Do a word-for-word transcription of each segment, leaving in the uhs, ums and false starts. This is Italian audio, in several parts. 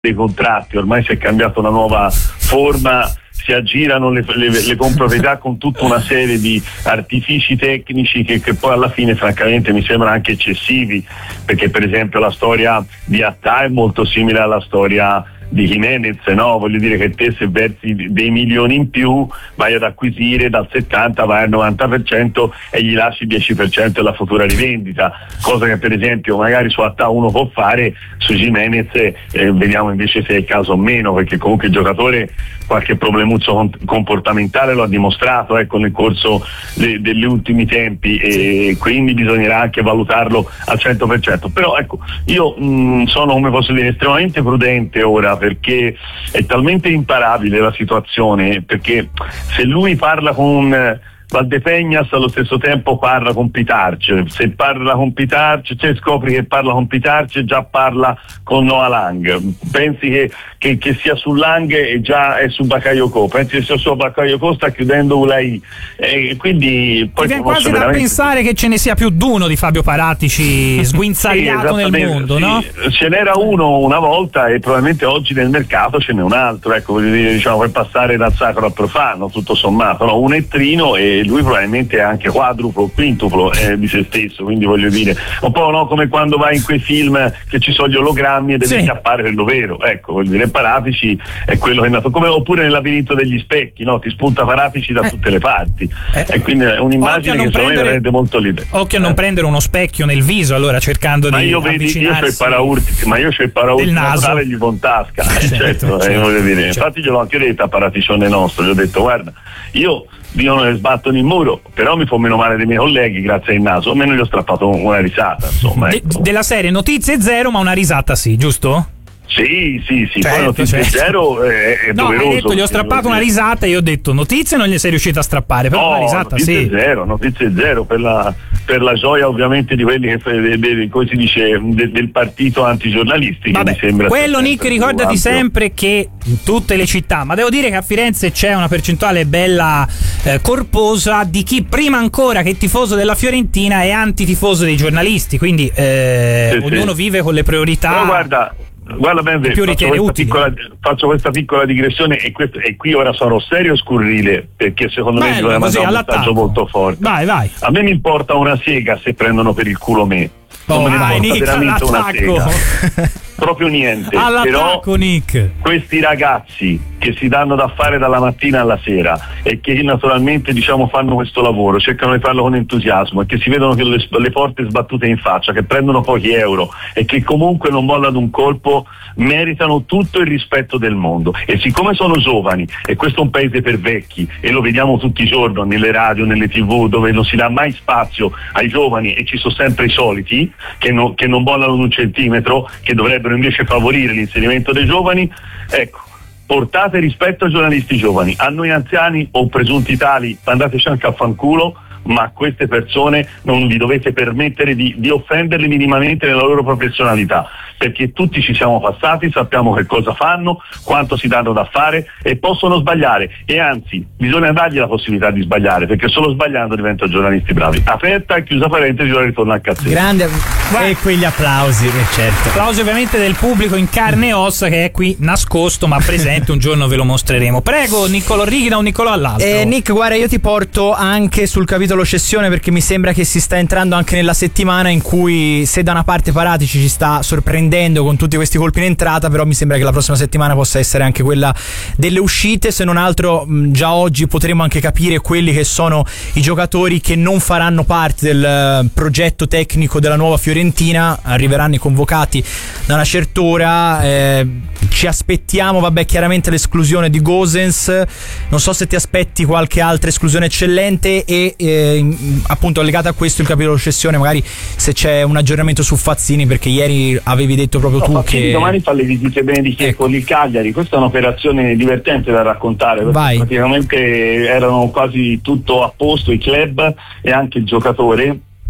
dei contratti, ormai si è cambiata una nuova forma, si aggirano le, le, le comproprietà con tutta una serie di artifici tecnici che, che poi alla fine francamente mi sembrano anche eccessivi, perché per esempio la storia di Attà è molto simile alla storia di Jimenez, no? Voglio dire che te se versi dei milioni in più vai ad acquisire dal settanta vai al novanta per cento e gli lasci il dieci per cento della futura rivendita, cosa che per esempio magari su Attà uno può fare, su Jimenez eh, vediamo invece se è il caso o meno, perché comunque il giocatore qualche problemuzzo comportamentale lo ha dimostrato ecco, nel corso de- degli ultimi tempi, e quindi bisognerà anche valutarlo al cento per cento. Però ecco, io mh, sono, come posso dire, estremamente prudente ora, perché è talmente imparabile la situazione, perché se lui parla con Valdepegnas allo stesso tempo parla con Pitarce, se parla con Pitarce, cioè scopri che parla con Pitarce già parla con Noah Lang, pensi che, che, che sia su Lang e già è su Bakayoko, pensi che sia su Bakayoko sta chiudendo Ulai, e quindi poi ti viene quasi veramente... da pensare che ce ne sia più d'uno di Fabio Paratici sguinzagliato sì, nel mondo, sì. no? Ce n'era uno una volta e probabilmente oggi nel mercato ce n'è un altro, ecco, voglio dire, diciamo, per passare dal sacro al profano tutto sommato, no? Un ettrino, e lui probabilmente è anche quadruplo, quintuplo eh, di se stesso, quindi voglio dire un po', no, come quando vai in quei film che ci sono gli ologrammi e devi sì. scappare quello vero, ecco, voglio dire, Paratici è quello che è nato, come oppure nel labirinto degli specchi, no? Ti spunta Paratici da eh. tutte le parti eh. e quindi è un'immagine che secondo me rende molto libera. Occhio a non eh. prendere uno specchio nel viso, allora, cercando ma di io vedi, io c'ho il paraurti, ma io c'ho il paraurti naturale gli von tasca, eh, certo, certo, eh, voglio dire, certo. Infatti gliel'ho anche detto a Paraticione nostro, gli ho detto guarda, io io non le sbatto in muro, però mi fa meno male dei miei colleghi grazie al naso, almeno gli ho strappato una risata, insomma. De- ecco. Della serie notizie zero, ma una risata sì, giusto? Sì, sì, sì, certo, poi notizie certo. zero è, è no, doveroso. Hai detto gli ho strappato una risata e io ho detto notizie non gli sei riuscito a strappare, però no, una risata notizie sì. zero, notizie zero per la, per la gioia ovviamente di quelli che, de, de, come si dice, de, del partito antigiornalisti. Vabbè, che mi sembra quello Nick, ricordati sempre che in tutte le città, ma devo dire che a Firenze c'è una percentuale bella eh, corposa di chi prima ancora che tifoso della Fiorentina è antitifoso dei giornalisti, quindi eh, sì, ognuno sì. vive con le priorità. Però guarda, guarda ben, più faccio, questa piccola, faccio questa piccola digressione e, questo, e qui ora sarò serio e scurrile, perché secondo Bello, me bisogna mandare un messaggio molto forte. Vai, vai. A me mi importa una sega se prendono per il culo me. Oh, non vai, me ne importa Nick, veramente una sega. Proprio niente. All'attacco, però Nick. Questi ragazzi che si danno da fare dalla mattina alla sera e che naturalmente diciamo fanno questo lavoro, cercano di farlo con entusiasmo e che si vedono che le, le porte sbattute in faccia, che prendono pochi euro e che comunque non mollano un colpo, meritano tutto il rispetto del mondo. E siccome sono giovani, e questo è un paese per vecchi e lo vediamo tutti i giorni nelle radio, nelle tv, dove non si dà mai spazio ai giovani e ci sono sempre i soliti che, no, che non mollano un centimetro, che dovrebbero invece favorire l'inserimento dei giovani, ecco, portate rispetto ai giornalisti giovani. A noi anziani o presunti tali andateci anche a fanculo, ma a queste persone non vi dovete permettere di, di offenderle minimamente nella loro professionalità, perché tutti ci siamo passati, sappiamo che cosa fanno, quanto si danno da fare e possono sbagliare, e anzi bisogna dargli la possibilità di sbagliare, perché solo sbagliando diventano giornalisti bravi. Aperta e chiusa parentesi, ora ritorno al cazzetto. Grande, e quegli applausi, eh, certo. Applausi ovviamente del pubblico in carne e ossa che è qui nascosto ma presente, un giorno ve lo mostreremo. Prego Niccolò Righi da un Niccolò all'altro. Eh, Nick, guarda, io ti porto anche sul capitolo cessione, perché mi sembra che si sta entrando anche nella settimana in cui, se da una parte Paratici ci sta sorprendendo con tutti questi colpi in entrata, però mi sembra che la prossima settimana possa essere anche quella delle uscite. Se non altro già oggi potremo anche capire quelli che sono i giocatori che non faranno parte del progetto tecnico della nuova Fiorentina, arriveranno i convocati da una certa ora. eh, ci aspettiamo, vabbè, chiaramente l'esclusione di Gosens, non so se ti aspetti qualche altra esclusione eccellente, e eh, appunto legata a questo il capitolo cessione, magari se c'è un aggiornamento su Fazzini, perché ieri avevi detto proprio no, tu Fazzini che domani fa le visite benediche ecco. con il Cagliari. Questa è un'operazione divertente da raccontare, perché Vai. praticamente erano quasi tutto a posto i club e anche il giocatore,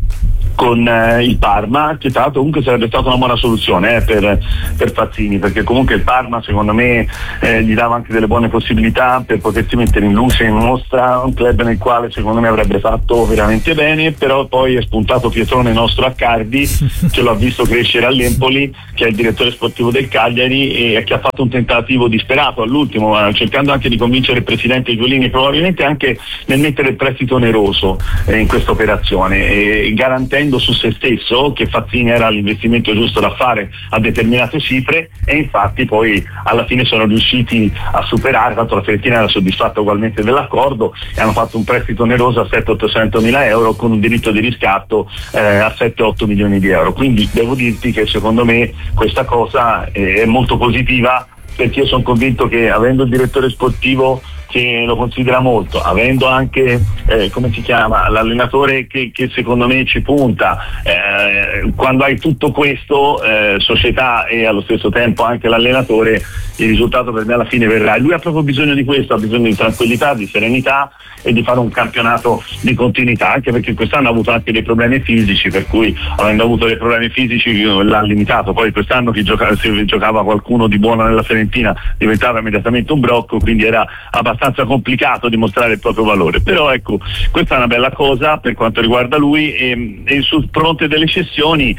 con eh, il Parma, che tra l'altro comunque sarebbe stata una buona soluzione eh, per, per Fazzini, perché comunque il Parma secondo me eh, gli dava anche delle buone possibilità per potersi mettere in luce, in mostra, un club nel quale secondo me avrebbe fatto veramente bene, però poi è spuntato Pietrone nostro Accardi, che lo ha visto crescere all'Empoli, che è il direttore sportivo del Cagliari e che ha fatto un tentativo disperato all'ultimo, eh, cercando anche di convincere il presidente Giulini, probabilmente anche nel mettere il prestito oneroso eh, in questa operazione, e garantendo su se stesso che Fazzini era l'investimento giusto da fare a determinate cifre, e infatti poi alla fine sono riusciti a superare, tanto la Fiorentina era soddisfatta ugualmente dell'accordo e hanno fatto un prestito oneroso a sette ottocento mila euro con un diritto di riscatto eh, a sette otto milioni di euro. Quindi devo dirti che secondo me questa cosa è molto positiva, perché io sono convinto che avendo il direttore sportivo che lo considera molto, avendo anche eh, come si chiama l'allenatore che, che secondo me ci punta, eh, quando hai tutto questo, eh, società e allo stesso tempo anche l'allenatore, il risultato per me alla fine verrà, e lui ha proprio bisogno di questo, ha bisogno di tranquillità, di serenità e di fare un campionato di continuità, anche perché quest'anno ha avuto anche dei problemi fisici, per cui avendo avuto dei problemi fisici l'ha limitato. Poi quest'anno chi giocava, se giocava qualcuno di buono nella Fiorentina diventava immediatamente un brocco, quindi era abbastanza complicato dimostrare il proprio valore. Però ecco, questa è una bella cosa per quanto riguarda lui, e, e sul fronte delle cessioni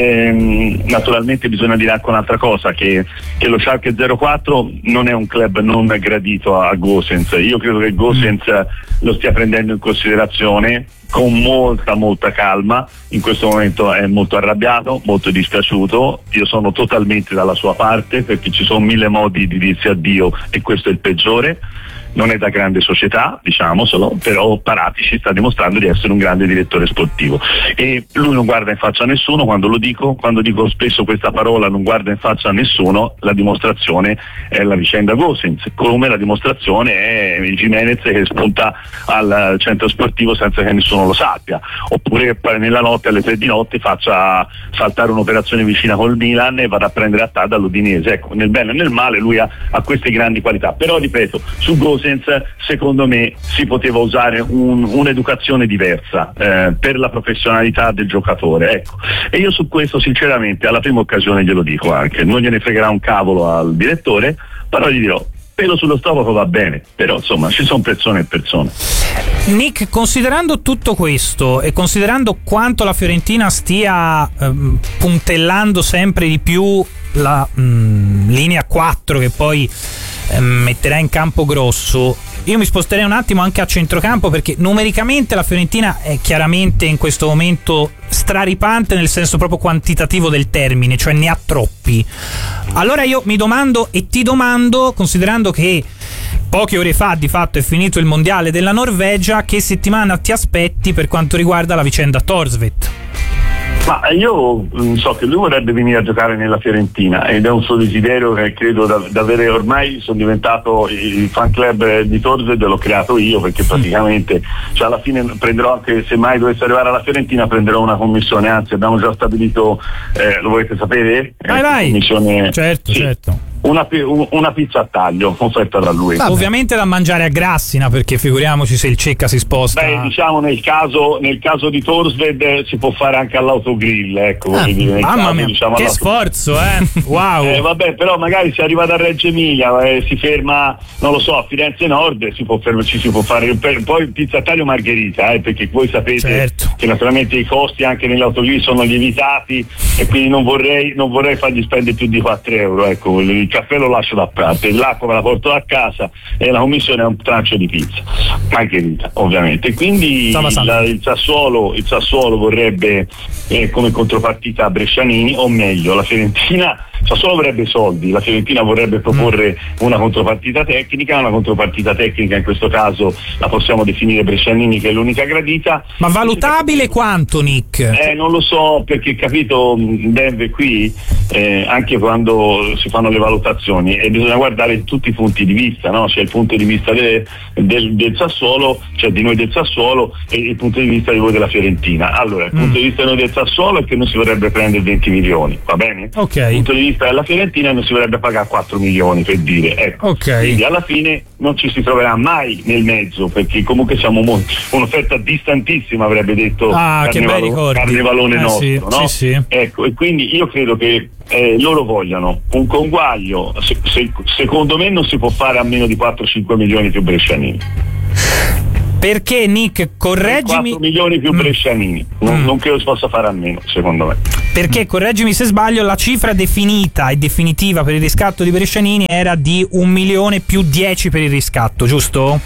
ehm, naturalmente bisogna dire anche un'altra cosa, che, che lo Schalke zero quattro non è un club non gradito a Gosens. Io credo che Gosens lo stia prendendo in considerazione con molta molta calma, in questo momento è molto arrabbiato, molto dispiaciuto, io sono totalmente dalla sua parte, perché ci sono mille modi di dirsi addio e questo è il peggiore. Non è da grande società, diciamocelo, però Paratici sta dimostrando di essere un grande direttore sportivo e lui non guarda in faccia a nessuno. Quando lo dico, quando dico spesso questa parola, non guarda in faccia a nessuno, la dimostrazione è la vicenda Gosens, come la dimostrazione è il Gimenez che spunta al centro sportivo senza che nessuno lo sappia, oppure nella notte alle tre di notte faccia saltare un'operazione vicina col Milan e vada a prendere a Tada all'Udinese. Ecco, nel bene e nel male lui ha, ha queste grandi qualità, però ripeto, su Gosens secondo me si poteva usare un, un'educazione diversa eh, per la professionalità del giocatore, ecco. E io su questo sinceramente alla prima occasione glielo dico anche, non gliene fregherà un cavolo al direttore, però gli dirò pelo sullo stomaco va bene, però insomma ci sono persone e persone. Nick, considerando tutto questo e considerando quanto la Fiorentina stia ehm, puntellando sempre di più la mh, linea quattro che poi ehm, metterà in campo Grosso, io mi sposterei un attimo anche a centrocampo, perché numericamente la Fiorentina è chiaramente in questo momento straripante nel senso proprio quantitativo del termine, cioè ne ha troppi. Allora io mi domando e ti domando, considerando che poche ore fa di fatto è finito il mondiale della Norvegia, che settimana ti aspetti per quanto riguarda la vicenda Thorstvedt? Ma io mh, so che lui vorrebbe venire a giocare nella Fiorentina ed è un suo desiderio che credo da, davvero. Ormai sono diventato il fan club di Thorstvedt, l'ho creato io, perché praticamente cioè alla fine prenderò, anche se mai dovesse arrivare alla Fiorentina, prenderò una commissione, anzi abbiamo già stabilito, eh, lo volete sapere? Vai, eh, vai! Commissione, certo, sì. certo. Una, una pizza a taglio offerta da lui. Vabbè. Ovviamente da mangiare a Grassina, perché figuriamoci se il Cecca si sposta. Beh, diciamo nel caso nel caso di Thorstvedt si può fare anche all'autogrill, ecco. Ah, dire, mamma caso, mia, diciamo, che sforzo, eh! Wow! eh, vabbè, però magari si arriva da Reggio Emilia, eh, si ferma, non lo so, a Firenze Nord, si può ferm- ci si può fare per, poi pizza a taglio margherita, eh, perché voi sapete certo. che naturalmente i costi anche nell'autogrill sono limitati e quindi non vorrei non vorrei fargli spendere più di quattro euro, ecco. Il caffè lo lascio da parte, l'acqua me la porto a casa e la commissione è un trancio di pizza margherita, ovviamente. Quindi il, il Sassuolo il Sassuolo vorrebbe eh, come contropartita Brescianini, o meglio la Fiorentina. Sassuolo vorrebbe soldi, la Fiorentina vorrebbe proporre mm. una contropartita tecnica, una contropartita tecnica in questo caso la possiamo definire Brescianini, che è l'unica gradita. Ma valutabile quanto, Nick? Eh, non lo so, perché capito, Denver qui eh, anche quando si fanno le valutazioni e bisogna guardare tutti i punti di vista, no? C'è il punto di vista de, del, del Sassuolo, cioè di noi del Sassuolo, e il punto di vista di voi della Fiorentina. Allora, il mm. punto di vista di noi del Sassuolo è che non si vorrebbe prendere venti milioni, va bene? Ok. Il punto di vista della Fiorentina non si vorrebbe pagare quattro milioni, per dire, ecco. Ok. Quindi alla fine non ci si troverà mai nel mezzo, perché comunque siamo mo- un'offerta distantissima, avrebbe detto ah, Carnevalo- Carnevalone eh, nostro, sì, no? Sì, sì. Ecco, e quindi io credo che eh, loro vogliano un conguaglio, se, se, secondo me non si può fare a meno di quattro cinque milioni più brescianini. Perché Nick, correggimi, quattro milioni più brescianini, non, mm. non credo si possa fare a meno, secondo me. Perché, correggimi se sbaglio, la cifra definita e definitiva per il riscatto di Brescianini era di un milione più dieci per il riscatto, giusto?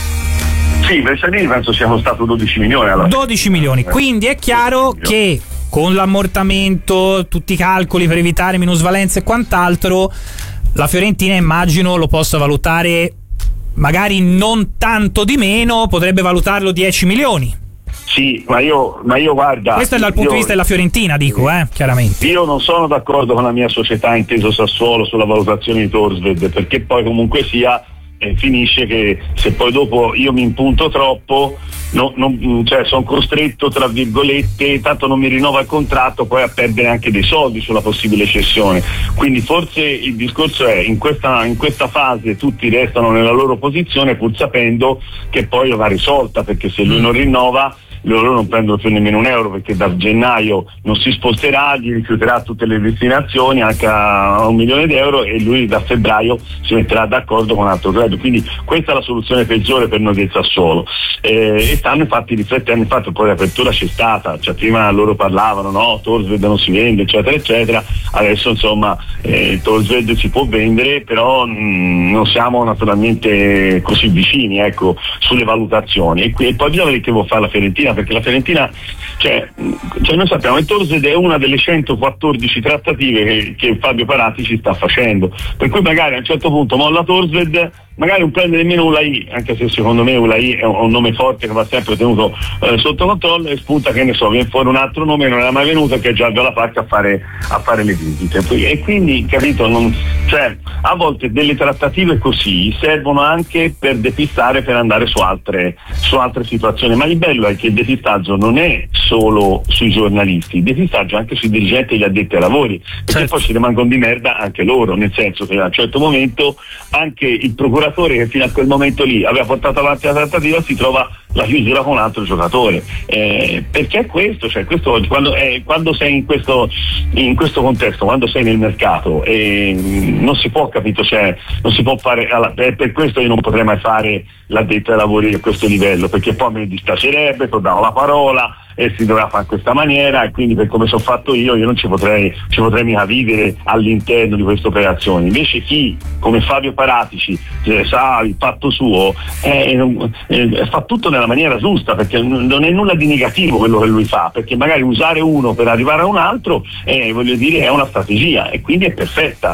Sì, Brescianini penso siamo stato dodici milioni allora. dodici milioni, quindi è chiaro che con l'ammortamento, tutti i calcoli per evitare minusvalenze e quant'altro, la Fiorentina immagino lo possa valutare magari non tanto di meno, potrebbe valutarlo dieci milioni. Sì, ma io, ma io guarda... Questo è dal punto io, di vista della Fiorentina, dico, eh, chiaramente. Io non sono d'accordo con la mia società, inteso Sassuolo, sulla valutazione di Thorstvedt, perché poi comunque sia eh, finisce che se poi dopo io mi impunto troppo, no, non, cioè sono costretto, tra virgolette, tanto non mi rinnova il contratto, poi a perdere anche dei soldi sulla possibile cessione. Quindi forse il discorso è in questa, in questa fase tutti restano nella loro posizione, pur sapendo che poi va risolta, perché se lui non rinnova loro non prendono più nemmeno un euro, perché da gennaio non si sposterà, gli rifiuterà tutte le destinazioni anche a un milione di euro, e lui da febbraio si metterà d'accordo con un altro club. Quindi questa è la soluzione peggiore per noi del Sassuolo, eh, e stanno infatti riflettendo, infatti poi l'apertura c'è stata, cioè prima loro parlavano no, Thorstvedt non si vende eccetera eccetera, adesso insomma eh, Thorstvedt si può vendere, però mh, non siamo naturalmente così vicini, ecco, sulle valutazioni, e, qui, e poi bisogna vedere che vuol fare la Fiorentina, perché la Fiorentina, cioè, cioè noi sappiamo che Thorstvedt è una delle centoquattordici trattative che, che Fabio Parati ci sta facendo, per cui magari a un certo punto molla Thorstvedt, magari non prende nemmeno Ulai, anche se secondo me Ulai è un, un nome forte che va sempre tenuto eh, sotto controllo, e spunta, che ne so, viene fuori un altro nome che non era mai venuto, che è Giorgio La Pacca a fare, a fare le visite, e quindi capito, non, cioè, a volte delle trattative così servono anche per depistare, per andare su altre, su altre situazioni, ma il bello è che il depistaggio non è solo sui giornalisti, il depistaggio è anche sui dirigenti e gli addetti ai lavori, perché certo. Poi ci rimangono di merda anche loro, nel senso che a un certo momento anche il procuratore che fino a quel momento lì aveva portato avanti la trattativa si trova la chiusura con un altro giocatore, eh, perché è questo, cioè questo quando, eh, quando sei in questo, in questo contesto, quando sei nel mercato, eh, non si può, capito, cioè non si può fare, alla, eh, per questo io non potrei mai fare l'addetto ai lavori a questo livello, perché poi mi dispiacerebbe, ti ho dato la parola e si dovrà fare in questa maniera, e quindi per come sono fatto io io non ci potrei ci potrei mica vivere all'interno di queste operazioni. Invece chi come Fabio Paratici eh, sa il fatto suo, eh, eh, fa tutto nella maniera giusta, perché non è nulla di negativo quello che lui fa, perché magari usare uno per arrivare a un altro eh, voglio dire è una strategia, e quindi è perfetta,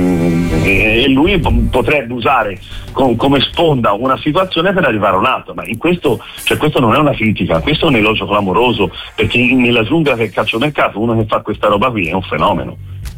eh, e lui potrebbe usare con, come sponda una situazione per arrivare a un altro, ma in questo, cioè, questo non è una critica, questo è un elogio clamoroso, perché nella giungla del calciomercato uno che fa questa roba qui è un fenomeno.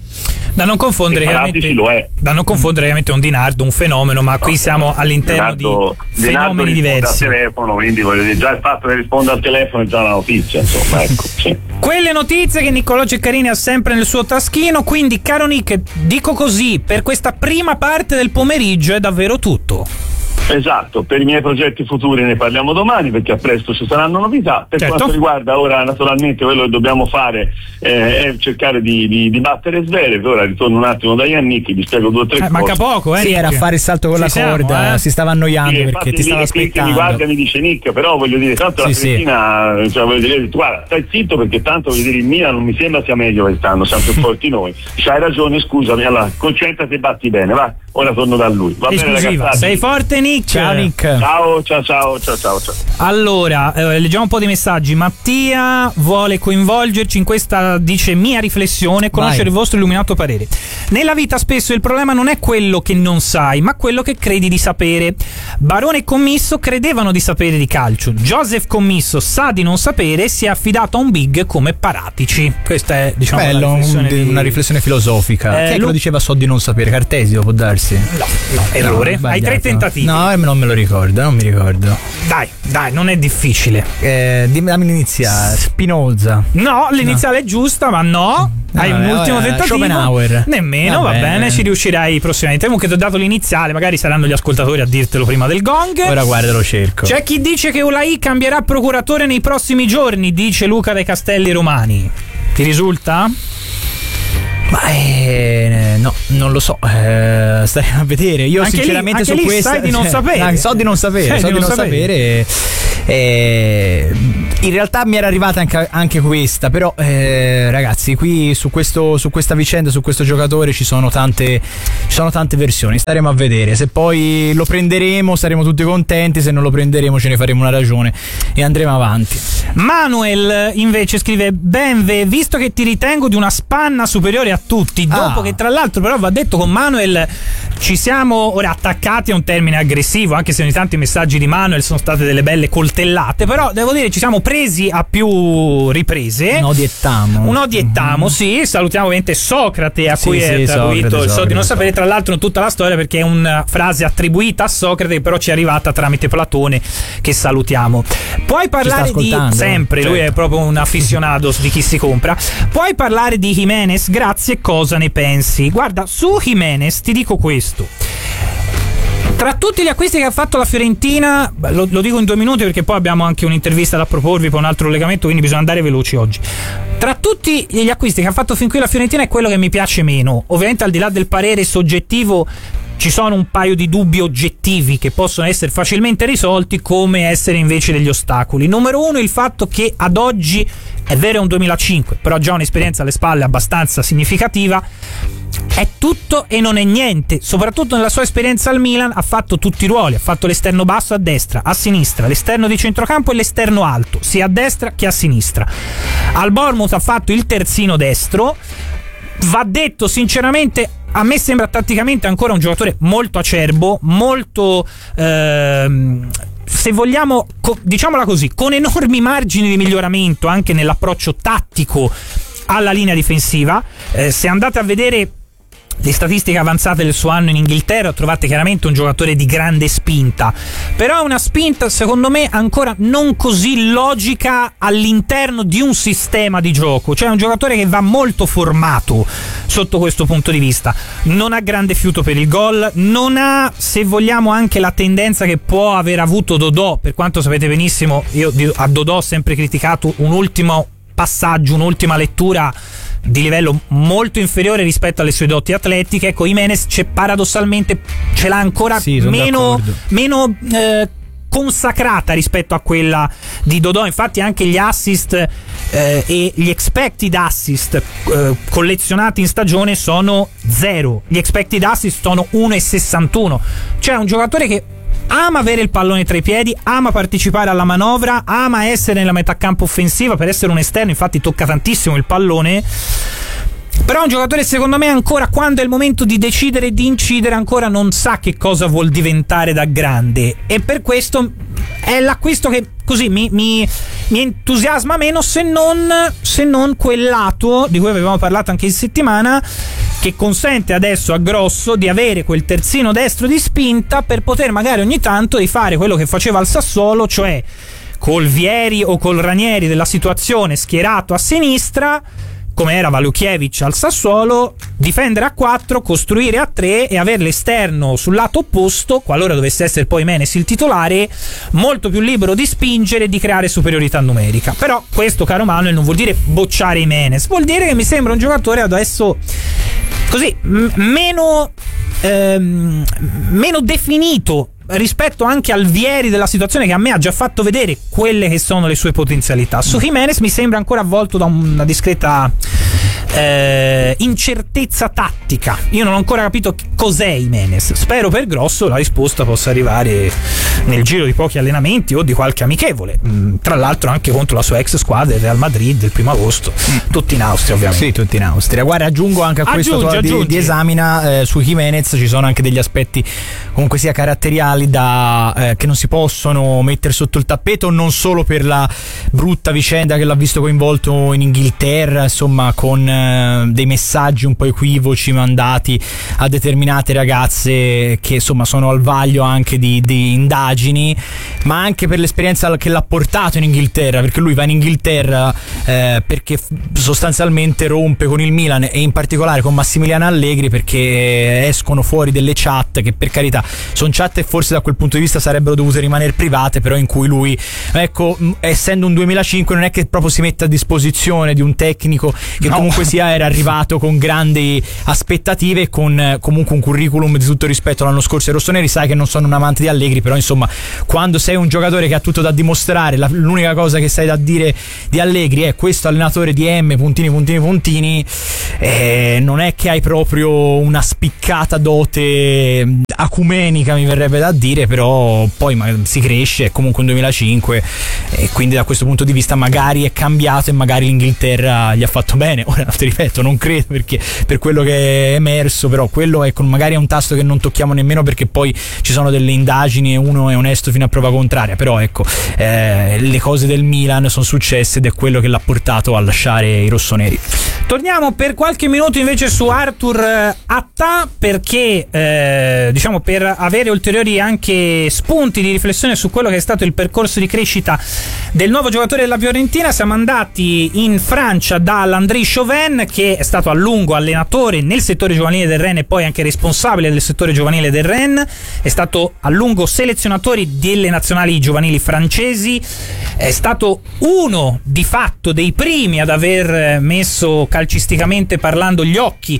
Da non confondere chiaramente, lo è. da non confondere chiaramente un Di Nardo, un fenomeno, ma qui siamo all'interno Dinardo, di fenomeni diversi. Al telefono, quindi voglio dire, già il fatto che risponda al telefono è già una notizia, insomma, ecco, sì. Quelle notizie che Niccolò Ceccarini ha sempre nel suo taschino, quindi caro Nick, dico così, per questa prima parte del pomeriggio è davvero tutto. Esatto, per i miei progetti futuri ne parliamo domani, perché a presto ci saranno novità. Per certo. Quanto riguarda ora, naturalmente quello che dobbiamo fare eh, è cercare di, di, di battere Zverev. Ora ritorno un attimo da Yannick, vi spiego due o tre eh, cose. Manca poco, eh? Sì, Nick. era a fare il salto con Ci la corda, siamo, eh? si stava annoiando, sì, perché ti stava aspettando. Mi guarda e mi dice Nick, però voglio dire, tanto sì, la Fiorentina, sì. Cioè, voglio dire, guarda, stai zitto, perché tanto voglio dire il Milan non mi sembra sia meglio quest'anno, siamo più forti noi. C'hai ragione, scusami, allora concentrati e batti bene, va. Ora torno da lui. Va bene, ragazzi. Sei forte, Nick. Ciao, Nick. Ciao, ciao, ciao, ciao, ciao, ciao. Allora, eh, leggiamo un po' di messaggi. Mattia vuole coinvolgerci in questa, dice, mia riflessione, conoscere Vai. il vostro illuminato parere. Nella vita spesso il problema non è quello che non sai, ma quello che credi di sapere. Barone e Commisso credevano di sapere di calcio. Joseph Commisso sa di non sapere e si è affidato a un big come Paratici. Questa è, diciamo, Bello, una riflessione, un, di... una riflessione filosofica. Eh, Chi è che lo diceva so di non sapere? Cartesio, può darsi? No, no, errore. No, hai tre tentativi. No, No, non me lo ricordo, non mi ricordo. Dai, dai, non è difficile. Eh, dammi l'iniziale. Spinoza. No, l'iniziale no. è giusta, ma no. Hai no, un ultimo tentativo. Schopenhauer. Nemmeno, va, va bene. bene, ci riuscirai prossimamente. Comunque ti ho dato l'iniziale, magari saranno gli ascoltatori a dirtelo prima del gong. Ora guarda, lo cerco. C'è chi dice che Ulai cambierà procuratore nei prossimi giorni, dice Luca dai Castelli Romani. Ti risulta? Ma eh, no, non lo so, eh, staremo a vedere. Io anche sinceramente lì, su lì questa sai di non cioè, sapere. So di non sapere, Sai so di di non non sapere. sapere. Eh, in realtà mi era arrivata anche, anche questa, però eh, ragazzi, qui su questo su questa vicenda, su questo giocatore ci sono tante ci sono tante versioni, staremo a vedere. Se poi lo prenderemo saremo tutti contenti, se non lo prenderemo ce ne faremo una ragione e andremo avanti. Manuel invece scrive: Benve, visto che ti ritengo di una spanna superiore a tutti, dopo ah. che tra l'altro però va detto con Manuel ci siamo ora attaccati a un termine aggressivo, anche se ogni tanto i messaggi di Manuel sono state delle belle coltellate, però devo dire ci siamo presi a più riprese. Un odiettamo. Un odiettamo, mm-hmm. sì. Salutiamo ovviamente Socrate, a sì, cui sì, è attribuito Socrate, il so Socrate, di non sapere, Socrate. tra l'altro in tutta la storia, perché è una frase attribuita a Socrate che però ci è arrivata tramite Platone, che salutiamo. Puoi parlare di sempre, certo. Lui è proprio un afficionato di chi si compra. Puoi parlare di Jimenez, grazie, cosa ne pensi? Guarda, su Jimenez ti dico questo: tra tutti gli acquisti che ha fatto la Fiorentina, lo, lo dico in due minuti perché poi abbiamo anche un'intervista da proporvi, poi un altro collegamento, quindi bisogna andare veloci oggi. Tra tutti gli acquisti che ha fatto fin qui la Fiorentina è quello che mi piace meno. Ovviamente al di là del parere soggettivo ci sono un paio di dubbi oggettivi che possono essere facilmente risolti, come essere invece degli ostacoli. Numero uno, il fatto che ad oggi, è vero è un duemilacinque, però ha già un'esperienza alle spalle abbastanza significativa, è tutto e non è niente. Soprattutto nella sua esperienza al Milan ha fatto tutti i ruoli, ha fatto l'esterno basso a destra, a sinistra, l'esterno di centrocampo e l'esterno alto, sia a destra che a sinistra. Al Bournemouth ha fatto il terzino destro. Va detto sinceramente, a me sembra tatticamente ancora un giocatore molto acerbo, molto ehm, se vogliamo, co- diciamola così, con enormi margini di miglioramento anche nell'approccio tattico alla linea difensiva. Eh, se andate a vedere le statistiche avanzate del suo anno in Inghilterra, trovate chiaramente un giocatore di grande spinta, però è una spinta secondo me ancora non così logica all'interno di un sistema di gioco, cioè è un giocatore che va molto formato sotto questo punto di vista. Non ha grande fiuto per il gol, non ha, se vogliamo, anche la tendenza che può aver avuto Dodò, per quanto sapete benissimo io a Dodò ho sempre criticato un ultimo passaggio, un'ultima lettura di livello molto inferiore rispetto alle sue doti atletiche. Ecco, Jimenez c'è, paradossalmente ce l'ha ancora sì, meno, meno eh, consacrata rispetto a quella di Dodò. Infatti anche gli assist eh, e gli expected assist eh, collezionati in stagione sono zero, gli expected assist sono uno virgola sessantuno. Cioè un giocatore che ama avere il pallone tra i piedi, ama partecipare alla manovra, ama essere nella metà campo offensiva. Per essere un esterno infatti tocca tantissimo il pallone, però è un giocatore secondo me ancora, quando è il momento di decidere e di incidere, ancora non sa che cosa vuol diventare da grande, e per questo è l'acquisto che così mi, mi, mi entusiasma meno, se non, se non quel lato di cui avevamo parlato anche in settimana, che consente adesso a Grosso di avere quel terzino destro di spinta per poter magari ogni tanto rifare quello che faceva al Sassuolo, cioè col Vieri o col Ranieri della situazione schierato a sinistra, come era Valukiewicz al Sassuolo, difendere a quattro, costruire a tre e avere l'esterno sul lato opposto, qualora dovesse essere poi Menes il titolare, molto più libero di spingere e di creare superiorità numerica. Però questo, caro Manuel, non vuol dire bocciare i Menes, vuol dire che mi sembra un giocatore adesso così m- meno ehm, meno definito rispetto anche al Vieri della situazione, che a me ha già fatto vedere quelle che sono le sue potenzialità. Su Jimenez mi sembra ancora avvolto da una discreta eh, incertezza tattica. Io non ho ancora capito cos'è Jimenez. Spero per Grosso la risposta possa arrivare nel giro di pochi allenamenti o di qualche amichevole, tra l'altro anche contro la sua ex squadra, il Real Madrid, il primo agosto. tutti in Austria ovviamente. Sì, tutti in Austria. Guarda, aggiungo anche a questo aggiungi, di, aggiungi. di Esamina eh, su Jimenez ci sono anche degli aspetti comunque sia caratteriali da, eh, che non si possono mettere sotto il tappeto, non solo per la brutta vicenda che l'ha visto coinvolto in Inghilterra, insomma, con eh, dei messaggi un po' equivoci mandati a determinate ragazze che insomma sono al vaglio anche di, di indagini, ma anche per l'esperienza che l'ha portato in Inghilterra, perché lui va in Inghilterra eh, perché sostanzialmente rompe con il Milan e in particolare con Massimiliano Allegri, perché escono fuori delle chat che, per carità, sono chat che forse da quel punto di vista sarebbero dovute rimanere private, però in cui lui, ecco, essendo un duemilacinque non è che proprio si mette a disposizione di un tecnico che no. comunque sia era arrivato con grandi aspettative e con comunque un curriculum di tutto rispetto l'anno scorso ai rossoneri. Sai che non sono un amante di Allegri, però insomma quando sei un giocatore che ha tutto da dimostrare, la, l'unica cosa che sai da dire di Allegri è questo allenatore di M puntini puntini puntini, eh, non è che hai proprio una spiccata dote acumenica, mi verrebbe da dire, però poi ma, si cresce, è comunque un duemilacinque e quindi da questo punto di vista magari è cambiato e magari l'Inghilterra gli ha fatto bene. Ora ti ripeto, non credo, perché per quello che è emerso, però quello ecco, magari è un tasto che non tocchiamo nemmeno perché poi ci sono delle indagini e uno è onesto fino a prova contraria, però ecco eh, le cose del Milan sono successe ed è quello che l'ha portato a lasciare i rossoneri. Torniamo per qualche minuto invece su Arthur Atta, perché eh, diciamo per avere ulteriori anche spunti di riflessione su quello che è stato il percorso di crescita del nuovo giocatore della Fiorentina siamo andati in Francia da Landry Chauvin, che è stato a lungo allenatore nel settore giovanile del Rennes e poi anche responsabile del settore giovanile del Rennes, è stato a lungo selezionatore delle nazionali giovanili francesi, è stato uno di fatto dei primi ad aver messo calcisticamente parlando gli occhi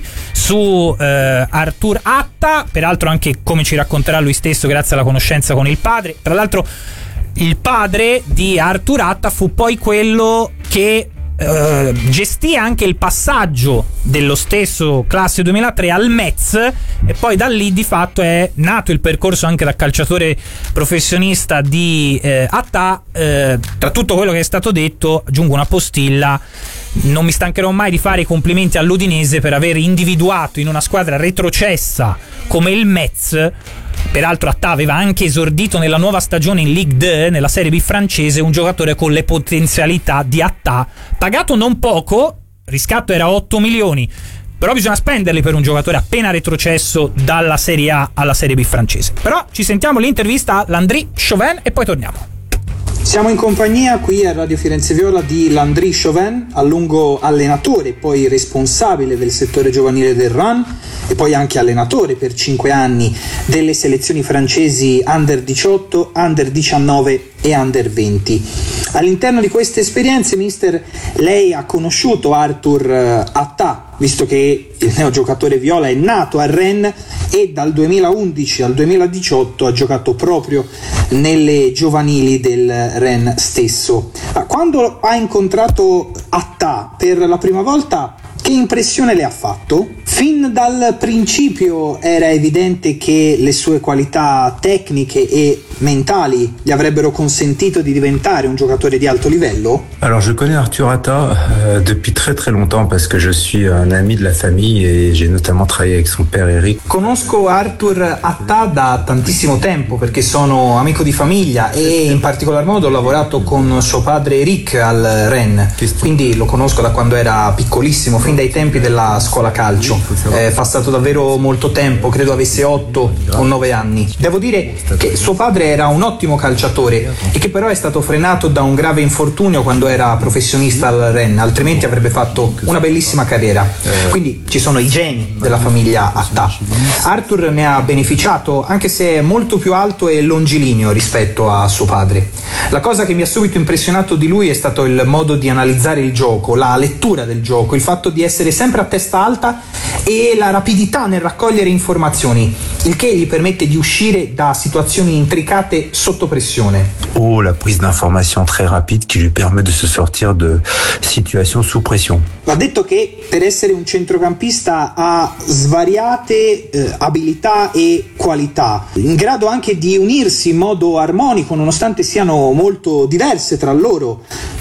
su eh, Arthur Atta, peraltro anche come ci racconterà lui stesso grazie alla conoscenza con il padre. Tra l'altro il padre di Arthur Atta fu poi quello che Uh, gestì anche il passaggio dello stesso classe duemilatré al Metz e poi da lì di fatto è nato il percorso anche da calciatore professionista di eh, Atta. Eh, tra tutto quello che è stato detto aggiungo una postilla: non mi stancherò mai di fare i complimenti all'Udinese per aver individuato in una squadra retrocessa come il Metz. Peraltro Atta aveva anche esordito nella nuova stagione in Ligue due, nella Serie B francese, un giocatore con le potenzialità di Atta, pagato non poco, riscatto era otto milioni, però bisogna spenderli per un giocatore appena retrocesso dalla Serie A alla Serie B francese. Però ci sentiamo l'intervista a Landry Chauvin e poi torniamo. Siamo in compagnia qui a Radio Firenze Viola di Landry Chauvin, a lungo allenatore, poi responsabile del settore giovanile del Rennes e poi anche allenatore per cinque anni delle selezioni francesi Under diciotto, Under diciannove e Under venti. All'interno di queste esperienze, mister, lei ha conosciuto Arthur Atta, visto che il neogiocatore viola è nato a Rennes e dal duemilaundici al duemiladiciotto ha giocato proprio nelle giovanili del Rennes stesso. Quando ha incontrato Atta per la prima volta, che impressione le ha fatto? Fin dal principio era evidente che le sue qualità tecniche e mentali gli avrebbero consentito di diventare un giocatore di alto livello? Alors je connais Arthur Atta euh, depuis très très longtemps parce que je suis un ami de la famille et j'ai notamment travaillé avec son père Eric. Conosco Arthur Atta da tantissimo tempo perché sono amico di famiglia e in particolar modo ho lavorato con suo padre Eric al Rennes, quindi lo conosco da quando era piccolissimo, fin dai tempi della scuola calcio. È passato davvero molto tempo, credo avesse otto o nove anni. Devo dire che suo padre era un ottimo calciatore e che però è stato frenato da un grave infortunio quando era professionista al Rennes, altrimenti avrebbe fatto una bellissima carriera. Quindi ci sono i geni della famiglia Atta. Arthur ne ha beneficiato, anche se è molto più alto e longilineo rispetto a suo padre. La cosa che mi ha subito impressionato di lui è stato il modo di analizzare il gioco, la lettura del gioco, il fatto di essere sempre a testa alta e la rapidità nel raccogliere informazioni, il che gli permette di uscire da situazioni intricate sotto pressione. Oh, la prise d'information très rapide qui lui permet de se sortir de situations sous pression. Va detto che per essere un centrocampista ha svariate eh, abilità e qualità, in grado anche di unirsi in modo armonico nonostante siano molto diverse tra loro.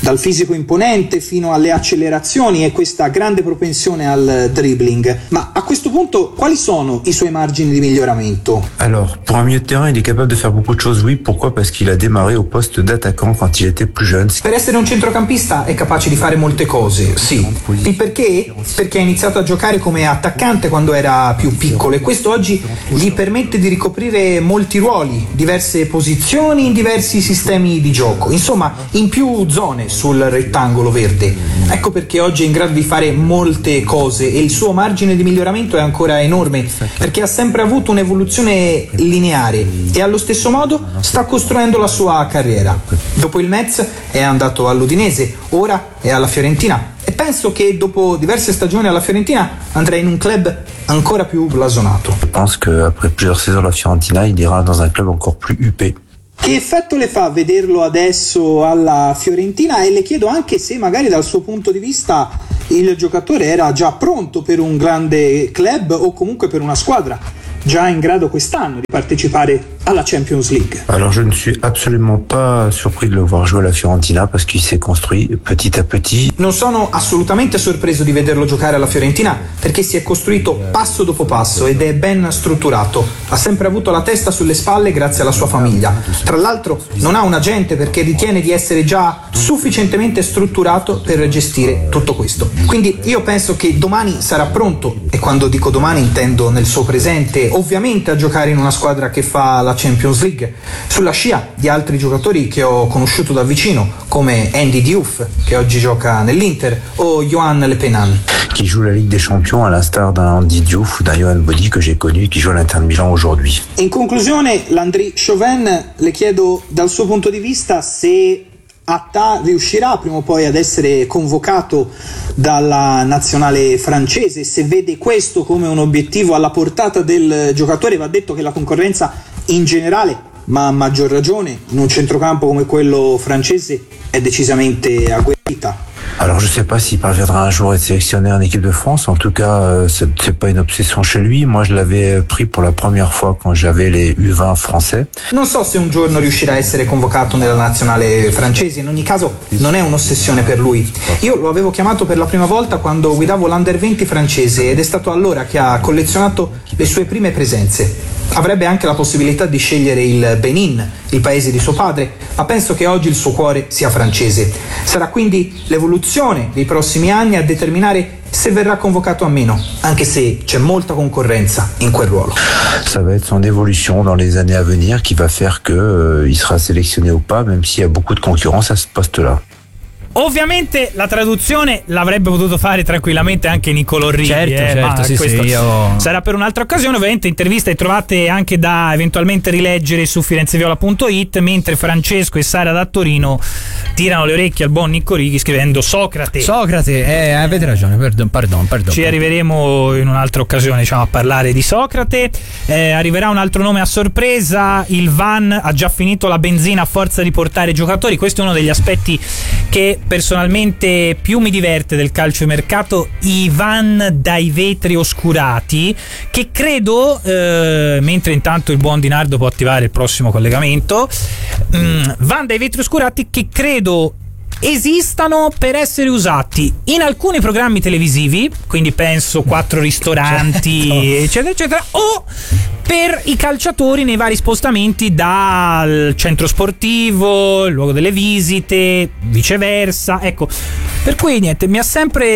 dal fisico imponente fino alle accelerazioni e questa grande propensione al dribbling. Ma a questo punto quali sono i suoi margini di miglioramento? Alors, pour un milieu de terrain, il est capable de faire beaucoup de choses, oui. Pourquoi? Parce qu'il a démarré au poste d'attaquant quand il était plus jeune. Per essere un centrocampista è capace di fare molte cose, sì. Il perché? Perché ha iniziato a giocare come attaccante quando era più piccolo e questo oggi gli permette di ricoprire molti ruoli, diverse posizioni in diversi sistemi di gioco, insomma in più zone sul rettangolo verde. Ecco perché oggi è in grado di fare molte cose e il suo margine di miglioramento è ancora enorme, perché ha sempre avuto un'evoluzione lineare e allo stesso modo sta costruendo la sua carriera. Dopo il Metz è andato all'Udinese, ora è alla Fiorentina e penso che dopo diverse stagioni alla Fiorentina andrà in un club ancora più blasonato. Je pense qu'après plusieurs saisons à la Fiorentina, il ira dans un club encore plus huppé. Che effetto le fa vederlo adesso alla Fiorentina e le chiedo anche se magari dal suo punto di vista il giocatore era già pronto per un grande club o comunque per una squadra già in grado quest'anno di partecipare alla Champions League. Alors je ne suis absolument pas surpris de le voir jouer à la Fiorentina parce qu'il s'est construit petit à petit. Non sono assolutamente sorpreso di vederlo giocare alla Fiorentina perché si è costruito passo dopo passo ed è ben strutturato. Ha sempre avuto la testa sulle spalle grazie alla sua famiglia. Tra l'altro non ha un agente perché ritiene di essere già sufficientemente strutturato per gestire tutto questo. Quindi io penso che domani sarà pronto, e quando dico domani intendo nel suo presente, ovviamente a giocare in una squadra che fa la Champions League, sulla scia di altri giocatori che ho conosciuto da vicino come Andy Diouf che oggi gioca nell'Inter o Yohan Le Pennan qui joue la Ligue des Champions à l'instar d'un Andy Diouf ou d'un Yohan Bodi que j'ai connu qui joue à l'Inter de Milan aujourd'hui. In conclusione, Landry Chauvin, le chiedo dal suo punto di vista se Atta riuscirà prima o poi ad essere convocato dalla nazionale francese, se vede questo come un obiettivo alla portata del giocatore. Va detto che la concorrenza in generale, ma a maggior ragione in un centrocampo come quello francese, è decisamente agguerrita. Alors je sais pas s'il parviendra un jour à être sélectionné en équipe de France. En tout cas, euh, c'est, c'est pas une obsession chez lui. Moi, je l'avais pris pour la première fois quand j'avais les U vingt français. Non so se un giorno riuscirà a essere convocato nella nazionale francese. In ogni caso, non è un'ossessione per lui. Io lo avevo chiamato per la prima volta quando guidavo l'Under venti francese ed è stato allora che ha collezionato le sue prime presenze. Avrebbe anche la possibilità di scegliere il Benin, il paese di suo padre, ma penso che oggi il suo cuore sia francese. Sarà quindi l'evoluzione dei prossimi anni a determinare se verrà convocato o meno, anche se c'è molta concorrenza in quel ruolo. Ça va être son évolution dans les années à venir qui va faire que euh, il sera sélectionné ou pas, même s'il y a beaucoup de concurrence à ce poste-là. Ovviamente la traduzione l'avrebbe potuto fare tranquillamente anche Niccolò Righi, certo, eh, certo, ma sì, questo sì, io... sarà per un'altra occasione. Ovviamente interviste trovate anche da eventualmente rileggere su firenzeviola punto it, mentre Francesco e Sara da Torino tirano le orecchie al buon Nicco Righi scrivendo Socrate. Socrate, eh, avete ragione, pardon, pardon, pardon. Ci arriveremo in un'altra occasione, diciamo, a parlare di Socrate. Eh, arriverà un altro nome a sorpresa, il Van ha già finito la benzina a forza di portare giocatori. Questo è uno degli aspetti che personalmente più mi diverte del calciomercato, i Van dai vetri oscurati, che credo, eh, mentre intanto il buon Di Nardo può attivare il prossimo collegamento, mh, Van dai vetri oscurati che credo esistano per essere usati in alcuni programmi televisivi, quindi penso quattro ristoranti, certo, eccetera eccetera, o per i calciatori nei vari spostamenti dal centro sportivo, il luogo delle visite, viceversa. Ecco, per cui niente, mi ha sempre...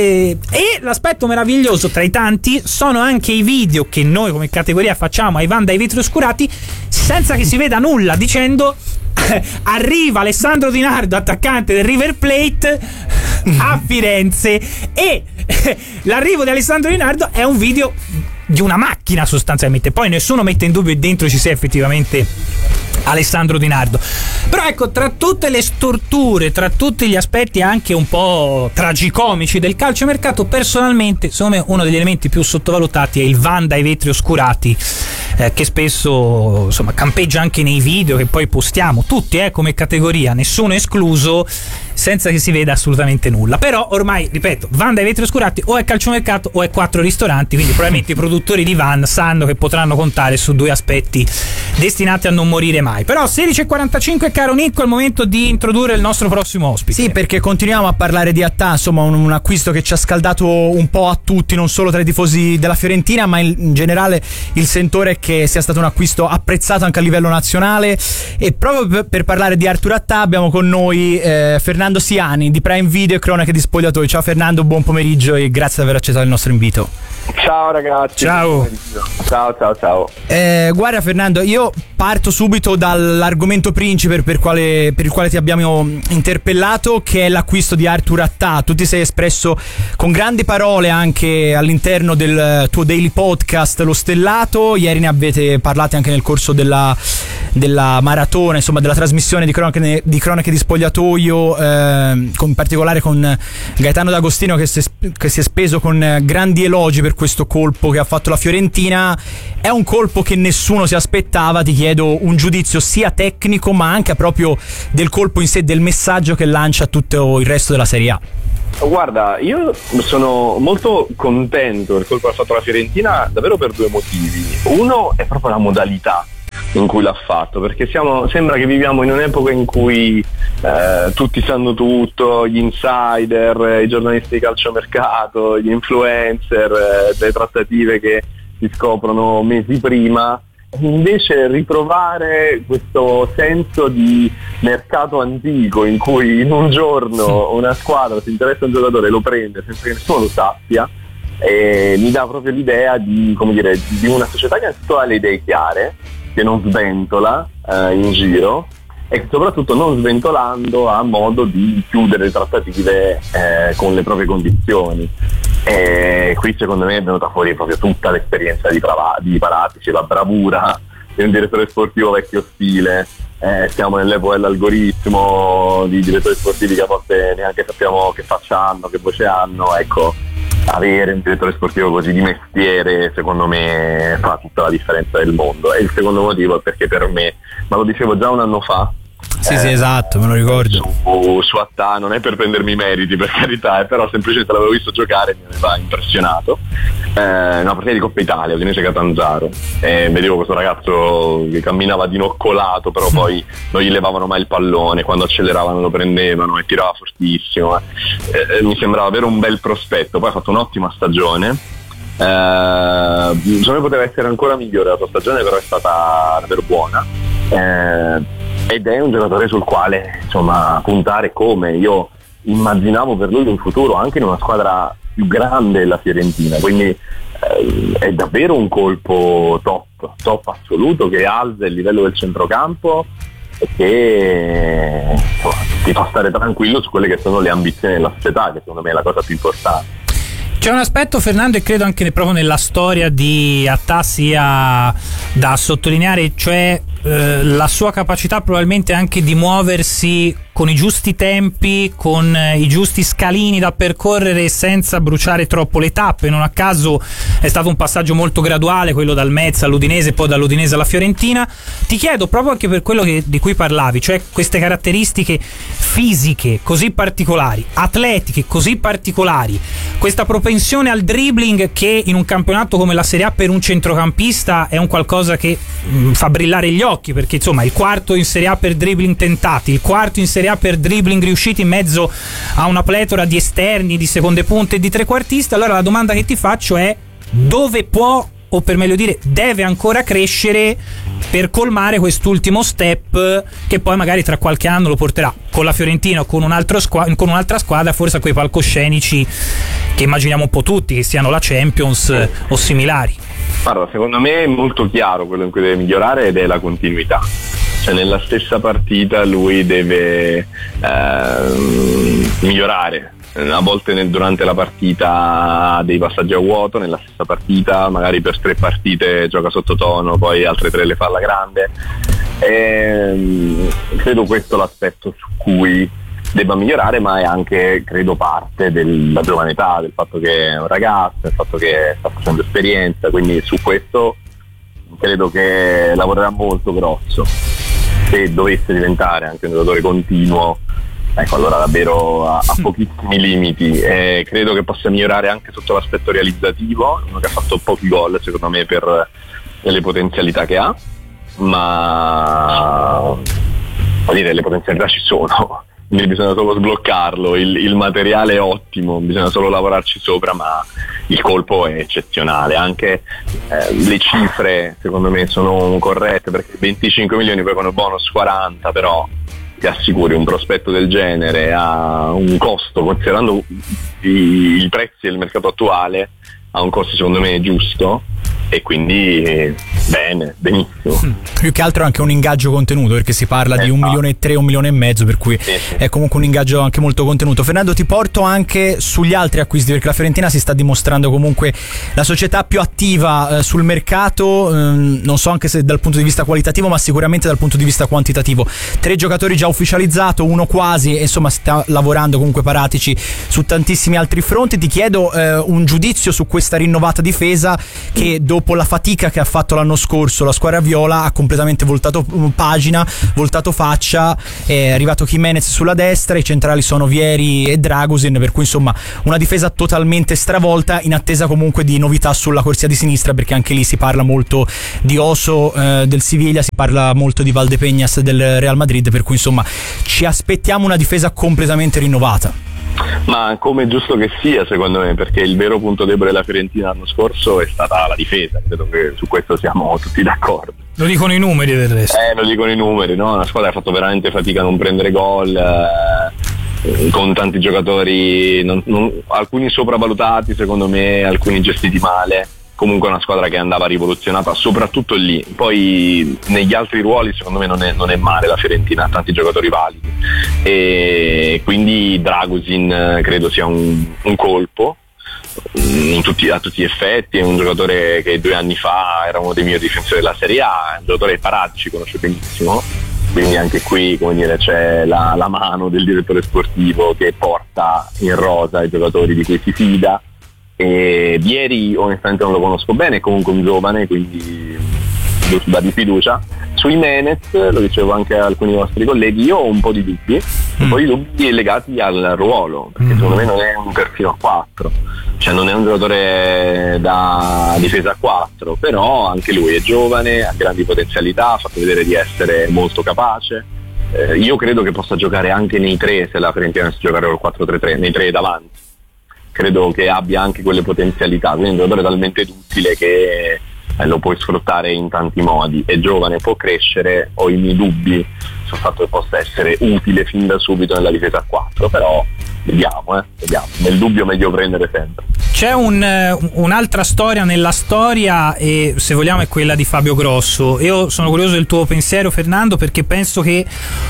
E l'aspetto meraviglioso tra i tanti sono anche i video che noi come categoria facciamo ai Van dai vetri oscurati senza che si veda nulla, dicendo arriva Alessandro Di Nardo, attaccante del River Plate a Firenze, e l'arrivo di Alessandro Di Nardo è un video di una macchina sostanzialmente, poi nessuno mette in dubbio che dentro ci sia effettivamente Alessandro Di Nardo. Però ecco, tra tutte le storture, tra tutti gli aspetti anche un po' tragicomici del calciomercato, personalmente secondo me uno degli elementi più sottovalutati è il Van dai vetri oscurati, eh, che spesso insomma campeggia anche nei video che poi postiamo tutti, eh, come categoria, nessuno escluso, senza che si veda assolutamente nulla. Però ormai, ripeto, Van dai vetri oscurati o è calciomercato o è quattro ristoranti, quindi probabilmente i produttori di Van sanno che potranno contare su due aspetti destinati a non morire mai. Però sedici e quarantacinque, caro Nicco, è il momento di introdurre il nostro prossimo ospite. Sì, perché continuiamo a parlare di Attà, insomma un, un acquisto che ci ha scaldato un po' a tutti, non solo tra i tifosi della Fiorentina, ma in, in generale il sentore è che sia stato un acquisto apprezzato anche a livello nazionale. E proprio per, per parlare di Artur Attà abbiamo con noi eh, Fernando Siani di Prime Video e Cronache di Spogliatoi. Ciao Fernando, buon pomeriggio e grazie di aver accettato il nostro invito. Ciao ragazzi. Ciao. Ciao ciao ciao. Eh, guarda Fernando, io parto subito dall'argomento principe per, quale, per il quale ti abbiamo interpellato, che è l'acquisto di Artur Attà. Tu ti sei espresso con grandi parole anche all'interno del tuo daily podcast Lo Stellato. Ieri ne avete parlato anche nel corso della, della maratona, insomma della trasmissione di cronache di, cronache di spogliatoio, eh, con, in particolare con Gaetano D'Agostino che si, che si è speso con grandi elogi per questo colpo che ha fatto la Fiorentina. È un colpo che nessuno si aspettava. Ti chiedo un giudizio sia tecnico ma anche proprio del colpo in sé, del messaggio che lancia a tutto il resto della Serie A. Guarda, io sono molto contento del colpo che ha fatto la Fiorentina davvero per due motivi. Uno è proprio la modalità in cui l'ha fatto, perché siamo, sembra che viviamo in un'epoca in cui eh, tutti sanno tutto, gli insider, i giornalisti di calciomercato, gli influencer, eh, le trattative che si scoprono mesi prima. Invece riprovare questo senso di mercato antico in cui in un giorno una squadra si interessa a un giocatore e lo prende senza che nessuno lo sappia, e mi dà proprio l'idea di, come dire, di una società che ha le idee chiare, che non sventola eh, in giro, e soprattutto non sventolando ha modo di chiudere le trattative eh, con le proprie condizioni. E qui secondo me è venuta fuori proprio tutta l'esperienza di, Prava- di Paratici, la bravura di un direttore sportivo vecchio stile. Eh, siamo nell'epoca dell'algoritmo, di direttori sportivi che a volte neanche sappiamo che faccia hanno, che voce hanno. Ecco, avere un direttore sportivo così di mestiere secondo me fa tutta la differenza del mondo. E il secondo motivo è perché per me, ma lo dicevo già un anno fa, Sì, eh, sì, esatto, me lo ricordo. Su, su Attà, non è per prendermi i meriti, per carità, eh, però semplicemente l'avevo visto giocare e mi aveva impressionato. Eh, una partita di Coppa Italia, Udinese Catanzaro, e vedevo questo ragazzo che camminava dinoccolato, però poi non gli levavano mai il pallone, quando acceleravano lo prendevano e tirava fortissimo. Eh, eh, mi sembrava avere un bel prospetto, poi ha fatto un'ottima stagione. Eh, secondo me poteva essere ancora migliore la sua stagione, però è stata davvero buona. Eh, ed è un giocatore sul quale insomma puntare, come io immaginavo per lui un futuro anche in una squadra più grande della Fiorentina, quindi eh, è davvero un colpo top, top assoluto, che alza il livello del centrocampo e che insomma, ti fa stare tranquillo su quelle che sono le ambizioni della società, che secondo me è la cosa più importante. C'è un aspetto, Fernando, e credo anche proprio nella storia di Attà sia da sottolineare, cioè eh, la sua capacità probabilmente anche di muoversi con i giusti tempi, con eh, i giusti scalini da percorrere senza bruciare troppo le tappe. Non a caso è stato un passaggio molto graduale, quello dal Metz all'Udinese, poi dall'Udinese alla Fiorentina. Ti chiedo proprio anche per quello che, di cui parlavi, cioè queste caratteristiche fisiche così particolari, atletiche così particolari, questa propensione al dribbling che in un campionato come la Serie A per un centrocampista è un qualcosa che mh, fa brillare gli occhi, perché insomma il quarto in Serie A per dribbling tentati, il quarto in Serie A per dribbling riusciti in mezzo a una pletora di esterni, di seconde punte e di trequartista. Allora la domanda che ti faccio è: dove può, o per meglio dire deve ancora crescere per colmare quest'ultimo step che poi magari tra qualche anno lo porterà con la Fiorentina o con, un altro squa- con un'altra squadra, forse a quei palcoscenici che immaginiamo un po' tutti, che siano la Champions eh, o similari? Allora, secondo me è molto chiaro quello in cui deve migliorare, ed è la continuità. Cioè nella stessa partita lui deve eh, migliorare. A volte nel, durante la partita ha dei passaggi a vuoto, nella stessa partita magari per tre partite gioca sottotono, poi altre tre le fa alla grande. E, credo questo l'aspetto su cui debba migliorare, ma è anche, credo, parte della giovane età, del fatto che è un ragazzo, del fatto che sta facendo esperienza, quindi su questo credo che lavorerà molto grosso se dovesse diventare anche un giocatore continuo ecco, allora davvero a, a pochissimi limiti, e credo che possa migliorare anche sotto l'aspetto realizzativo, uno che ha fatto pochi gol secondo me per le potenzialità che ha, ma vuol dire, le potenzialità ci sono, quindi bisogna solo sbloccarlo, il, il materiale è ottimo, bisogna solo lavorarci sopra, ma il colpo è eccezionale, anche eh, le cifre secondo me sono corrette, perché venticinque milioni poi con il bonus quaranta, però ti assicuri un prospetto del genere a un costo, considerando i, i prezzi del mercato attuale, a un costo secondo me giusto, e quindi eh, bene, benissimo. Mm. Più che altro anche un ingaggio contenuto, perché si parla eh, di un milione e tre, un milione e mezzo, per cui sì, sì. È comunque un ingaggio anche molto contenuto. Fernando, ti porto anche sugli altri acquisti, perché la Fiorentina si sta dimostrando comunque la società più attiva eh, sul mercato, ehm, non so anche se dal punto di vista qualitativo, ma sicuramente dal punto di vista quantitativo. Tre giocatori già ufficializzato, uno quasi, e insomma sta lavorando comunque Paratici su tantissimi altri fronti. Ti chiedo eh, un giudizio su questa rinnovata difesa che dopo dopo la fatica che ha fatto l'anno scorso la squadra viola ha completamente voltato pagina, voltato faccia, è arrivato Jimenez sulla destra, i centrali sono Vieri e Dragusin, per cui insomma una difesa totalmente stravolta, in attesa comunque di novità sulla corsia di sinistra, perché anche lì si parla molto di Oso eh, del Siviglia, si parla molto di Valdepeñas del Real Madrid, per cui insomma ci aspettiamo una difesa completamente rinnovata. Ma come giusto che sia, secondo me, perché il vero punto debole della Fiorentina l'anno scorso è stata la difesa, credo che su questo siamo tutti d'accordo. Lo dicono i numeri del resto. Eh, lo dicono i numeri, no? Una squadra ha fatto veramente fatica a non prendere gol, eh, con tanti giocatori, non, non, alcuni sopravvalutati secondo me, alcuni gestiti male. Comunque una squadra che andava rivoluzionata soprattutto lì, poi negli altri ruoli secondo me non è, non è male la Fiorentina, ha tanti giocatori validi, e quindi Dragusin credo sia un, un colpo in tutti, a tutti gli effetti, è un giocatore che due anni fa era uno dei miei difensori della Serie A, è un giocatore che Paratici conosce benissimo, quindi anche qui, come dire, c'è la, la mano del direttore sportivo che porta in rosa i giocatori di cui si fida. E Vieri onestamente non lo conosco bene, è comunque un giovane, quindi dà di fiducia. Sui Jimenez, lo dicevo anche a alcuni vostri colleghi, io ho un po' di dubbi, mm. un po' di dubbi legati al ruolo, perché mm. secondo me non è un terzino a quattro, cioè non è un giocatore da difesa a quattro, però anche lui è giovane, ha grandi potenzialità, ha fatto vedere di essere molto capace. Eh, io credo che possa giocare anche nei tre, se la Fiorentina dovesse giocare col quattro tre tre, nei tre davanti. Credo che abbia anche quelle potenzialità, quindi è un giocatore talmente duttile che eh, lo puoi sfruttare in tanti modi, è giovane, può crescere, ho i miei dubbi sul fatto che possa essere utile fin da subito nella difesa a quattro, però vediamo, eh, vediamo. Nel dubbio meglio prendere sempre. C'è un, un'altra storia nella storia, e se vogliamo è quella di Fabio Grosso. Io sono curioso del tuo pensiero, Fernando, perché penso che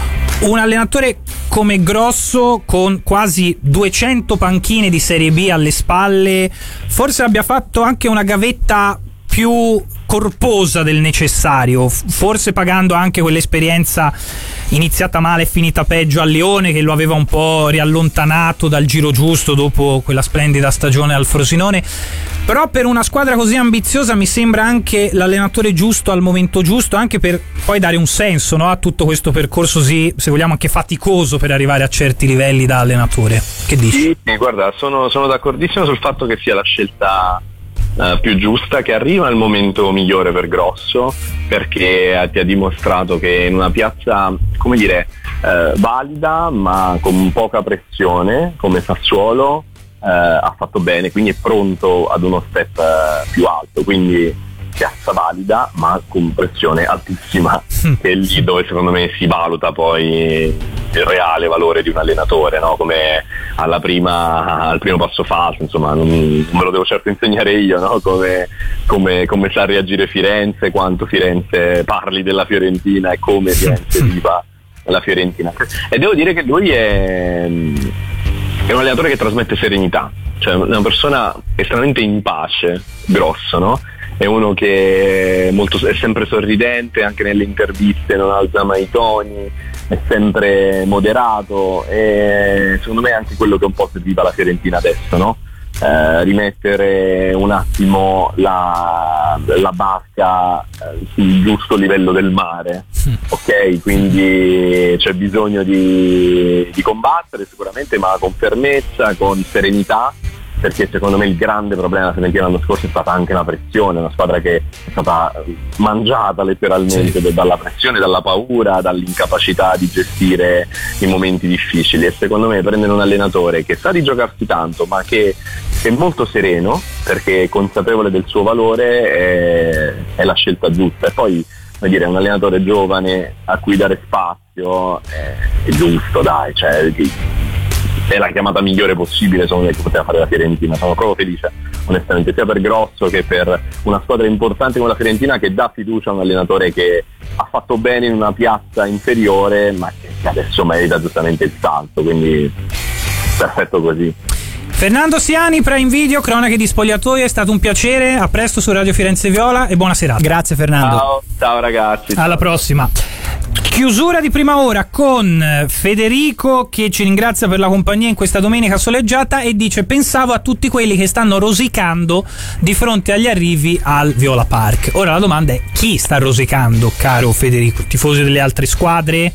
un allenatore come Grosso, con quasi duecento panchine di Serie B alle spalle, forse abbia fatto anche una gavetta più corposa del necessario, forse pagando anche quell'esperienza iniziata male e finita peggio a Lione, che lo aveva un po' riallontanato dal giro giusto dopo quella splendida stagione al Frosinone. Però per una squadra così ambiziosa mi sembra anche l'allenatore giusto al momento giusto, anche per poi dare un senso, no, a tutto questo percorso così, se vogliamo, anche faticoso per arrivare a certi livelli da allenatore. Che dici? Sì, sì, guarda, sono, sono d'accordissimo sul fatto che sia la scelta Uh, più giusta, che arriva al momento migliore per Grosso, perché ti ha dimostrato che in una piazza, come dire, uh, valida ma con poca pressione come Sassuolo uh, ha fatto bene, quindi è pronto ad uno step uh, più alto, quindi piazza valida ma con pressione altissima, che è lì dove secondo me si valuta poi il reale valore di un allenatore, no? Come alla prima, al primo passo falso, insomma non, non me lo devo certo insegnare io, no? come, come, come sa reagire Firenze, quanto Firenze parli della Fiorentina e come Firenze viva la Fiorentina, e devo dire che lui è, è un allenatore che trasmette serenità, cioè una persona estremamente in pace. Grosso, no? È uno che è, molto, è sempre sorridente, anche nelle interviste non alza mai i toni, è sempre moderato, e secondo me è anche quello che un po' serviva la Fiorentina adesso, no? eh, rimettere un attimo la, la barca eh, sul giusto livello del mare, ok? Quindi c'è bisogno di, di combattere sicuramente, ma con fermezza, con serenità, perché secondo me il grande problema della Fiorentina l'anno scorso è stata anche la pressione, una squadra che è stata mangiata letteralmente sì. dalla pressione, dalla paura, dall'incapacità di gestire i momenti difficili, e secondo me prendere un allenatore che sa di giocarsi tanto ma che è molto sereno perché è consapevole del suo valore è, è la scelta giusta. E poi, come dire, un allenatore giovane a cui dare spazio è, è giusto, dai, cioè è la chiamata migliore possibile secondo me che poteva fare la Fiorentina. Sono proprio felice onestamente, sia per Grosso che per una squadra importante come la Fiorentina, che dà fiducia a un allenatore che ha fatto bene in una piazza inferiore ma che adesso merita giustamente il salto, quindi perfetto così. Fernando Siani, Prime Video, cronache di spogliatoio, è stato un piacere, a presto su Radio Firenze Viola e buona serata. Grazie Fernando. Ciao, ciao ragazzi. Alla ciao. prossima. Chiusura di prima ora con Federico che ci ringrazia per la compagnia in questa domenica soleggiata e dice: pensavo a tutti quelli che stanno rosicando di fronte agli arrivi al Viola Park. Ora la domanda è: chi sta rosicando, caro Federico? Tifosi delle altre squadre?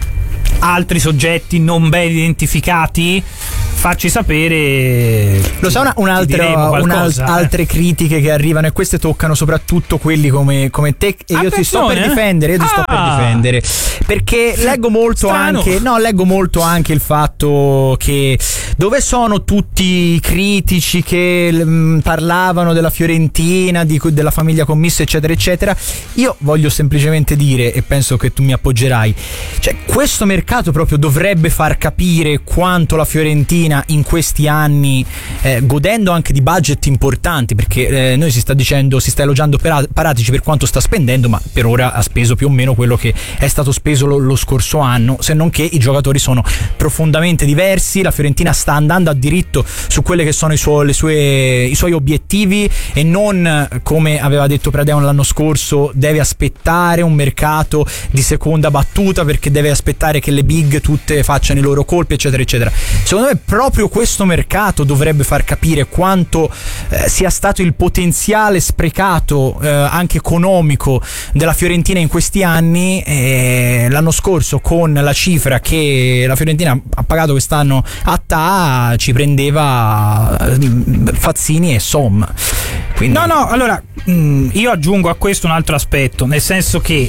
Altri soggetti non ben identificati? Facci sapere. Lo sa, una, un'altra, un'alt- eh. altre critiche che arrivano, e queste toccano soprattutto quelli come, come te, e io ti sto per difendere, io ti ah. sto per difendere perché leggo molto Strano. anche no leggo molto anche il fatto che dove sono tutti i critici che mh, parlavano della Fiorentina, di, della famiglia Commisso eccetera eccetera. Io voglio semplicemente dire, e penso che tu mi appoggerai, cioè questo mercato proprio dovrebbe far capire quanto la Fiorentina in questi anni, eh, godendo anche di budget importanti, perché eh, noi si sta dicendo, si sta elogiando Paratici per quanto sta spendendo, ma per ora ha speso più o meno quello che è stato speso lo, lo scorso anno, se non che i giocatori sono profondamente diversi. La Fiorentina sta andando a diritto su quelle che sono i, suo, le sue, i suoi obiettivi, e non, come aveva detto Pradeo l'anno scorso, deve aspettare un mercato di seconda battuta perché deve aspettare che le big tutte facciano i loro colpi eccetera eccetera. Secondo me proprio questo mercato dovrebbe far capire quanto eh, sia stato il potenziale sprecato eh, anche economico della Fiorentina in questi anni. Eh, l'anno scorso, con la cifra che la Fiorentina ha pagato quest'anno a T A, ci prendeva eh, Fazzini e Somma. Quindi... No, no, allora mh, io aggiungo a questo un altro aspetto, nel senso che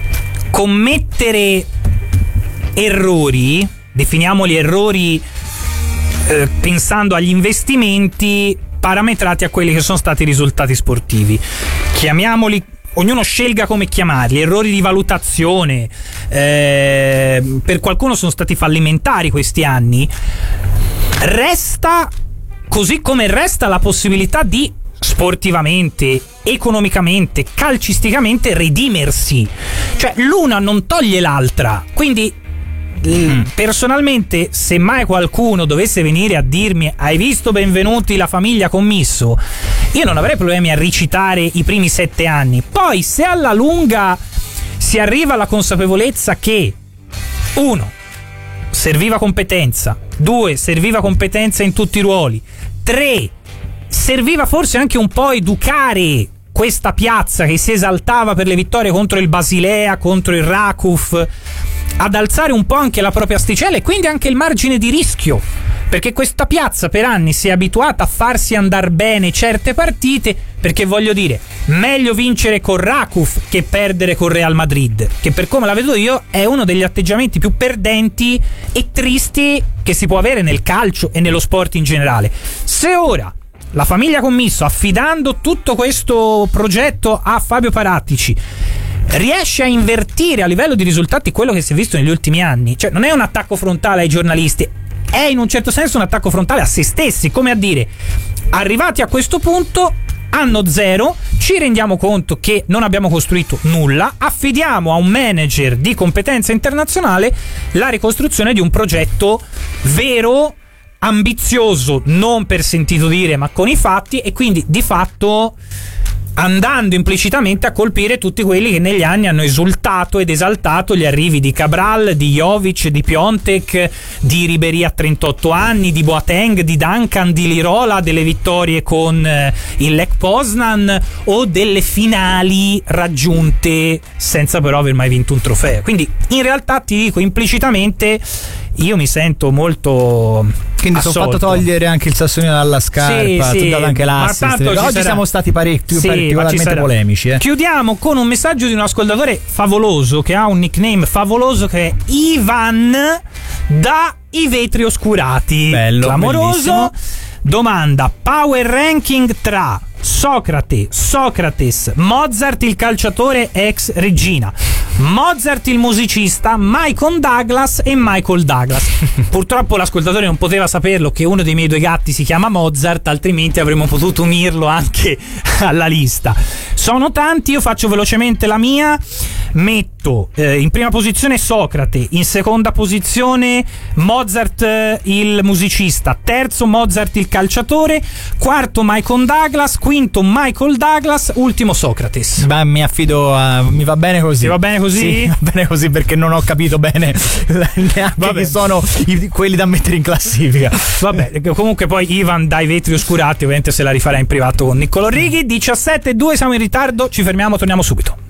commettere errori, definiamoli errori eh, pensando agli investimenti parametrati a quelli che sono stati i risultati sportivi, chiamiamoli, ognuno scelga come chiamarli, errori di valutazione, eh, per qualcuno sono stati fallimentari questi anni. Resta, così come resta la possibilità di sportivamente, economicamente, calcisticamente redimersi, cioè l'una non toglie l'altra. Quindi mm. personalmente, se mai qualcuno dovesse venire a dirmi hai visto Benvenuti, la famiglia Commisso, io non avrei problemi a ricitare i primi sette anni. Poi se alla lunga si arriva alla consapevolezza che uno, serviva competenza, due, serviva competenza in tutti i ruoli, tre, serviva forse anche un po' educare questa piazza che si esaltava per le vittorie contro il Basilea, contro il Rakuf, ad alzare un po' anche la propria asticella e quindi anche il margine di rischio, perché questa piazza per anni si è abituata a farsi andar bene certe partite, perché voglio dire, meglio vincere con Rakuf che perdere con Real Madrid, che per come la vedo io è uno degli atteggiamenti più perdenti e tristi che si può avere nel calcio e nello sport in generale. Se ora la famiglia Commisso, affidando tutto questo progetto a Fabio Paratici, riesce a invertire a livello di risultati quello che si è visto negli ultimi anni, cioè non è un attacco frontale ai giornalisti, è in un certo senso un attacco frontale a se stessi, come a dire, arrivati a questo punto, anno zero, ci rendiamo conto che non abbiamo costruito nulla, affidiamo a un manager di competenza internazionale la ricostruzione di un progetto vero, ambizioso, non per sentito dire ma con i fatti, e quindi di fatto andando implicitamente a colpire tutti quelli che negli anni hanno esultato ed esaltato gli arrivi di Cabral, di Jovic, di Piontek, di Ribéry a trentotto anni, di Boateng, di Duncan, di Lirola, delle vittorie con eh, il Lech Poznan o delle finali raggiunte senza però aver mai vinto un trofeo. Quindi in realtà ti dico implicitamente io mi sento molto quindi sono fatto togliere anche il sassolino dalla scarpa, sì, sì, dato anche l'assist. Oggi sarà... siamo stati parecchio sì, particolarmente polemici. Eh. Chiudiamo con un messaggio di un ascoltatore favoloso che ha un nickname favoloso che è Ivan da I Vetri Oscurati. Bello, clamoroso. bellissimo. Domanda: power ranking tra Socrate, Socrates, Mozart il calciatore ex regina, Mozart il musicista, Michael Douglas e Michael Douglas. Purtroppo l'ascoltatore non poteva saperlo che uno dei miei due gatti si chiama Mozart, altrimenti avremmo potuto unirlo anche alla lista. Sono tanti, io faccio velocemente la mia. Metto eh, in prima posizione Socrate, in seconda posizione Mozart eh, il musicista, terzo Mozart il calciatore, quarto Michael Douglas, quinto Michael Douglas, ultimo Socrates. Beh, mi affido a... mi va bene così. Ti va bene così? Sì, va bene così perché non ho capito bene neanche Vabbè. chi sono i, quelli da mettere in classifica. Vabbè, comunque poi Ivan dai Vetri Oscurati ovviamente se la rifarà in privato con Niccolò Righi. diciassette e due, siamo in ritardo, ci fermiamo, torniamo subito.